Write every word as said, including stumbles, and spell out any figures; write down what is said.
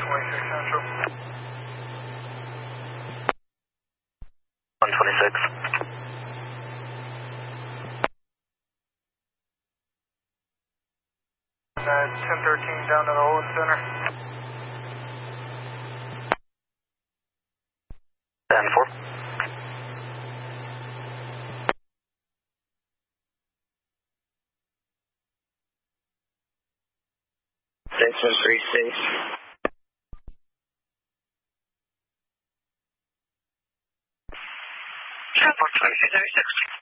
twenty-six Central. one twenty-six. Uh, ten thirteen down to the Holden Center. ten four. six one three six. Transport twenty-six oh six.